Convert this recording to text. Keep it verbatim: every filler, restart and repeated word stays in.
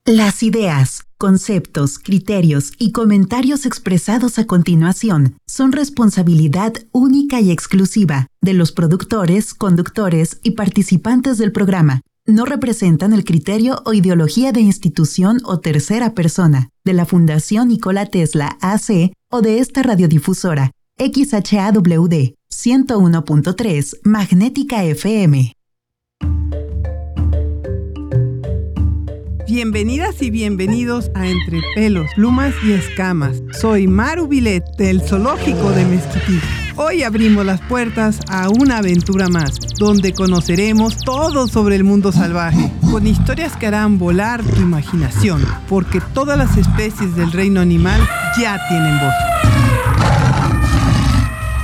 Las ideas, conceptos, criterios y comentarios expresados a continuación son responsabilidad única y exclusiva de los productores, conductores y participantes del programa. No representan el criterio o ideología de institución o tercera persona, de la Fundación Nikola Tesla A C o de esta radiodifusora, X H A W D ciento uno punto tres Magnética F M. Bienvenidas y bienvenidos a Entre Pelos, Plumas y Escamas. Soy Maru Vilet del Zoológico de Mezquití. Hoy abrimos las puertas a una aventura más, donde conoceremos todo sobre el mundo salvaje, con historias que harán volar tu imaginación, porque todas las especies del reino animal ya tienen voz.